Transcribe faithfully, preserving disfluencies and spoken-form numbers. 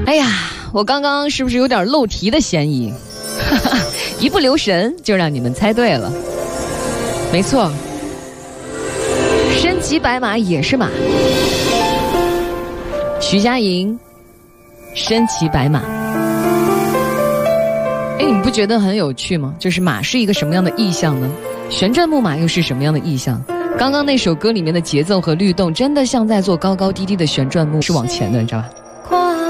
哎呀，我刚刚是不是有点漏题的嫌疑？一不留神就让你们猜对了。没错，身骑白马也是马。徐佳莹身骑白马。哎，你不觉得很有趣吗？就是马是一个什么样的意象呢？旋转木马又是什么样的意象？刚刚那首歌里面的节奏和律动，真的像在做高高低低的旋转木，是往前的，你知道吧？